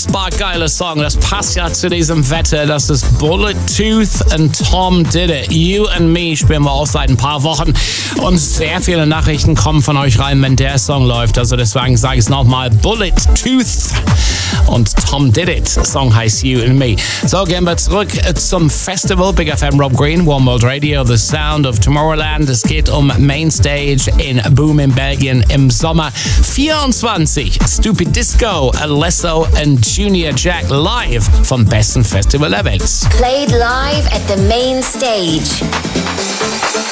unfassbar geiler Song. Das passt ja zu diesem Wetter. Das ist Bullet Tooth und Tom Did It. You and Me spielen wir auch seit ein paar Wochen. Und sehr viele Nachrichten kommen von euch rein, wenn der Song läuft. Also deswegen sage ich es nochmal. Bullet Tooth und Tom Did It. Song heißt You and Me. So, gehen wir zurück zum Festival. Big FM Rob Green, One World Radio, The Sound of Tomorrowland. Es geht um Mainstage in Boom in Belgien im Sommer 24. Stupid Disco, Alesso und Junior Jack live vom besten Festival der Welt. Played live at the main stage.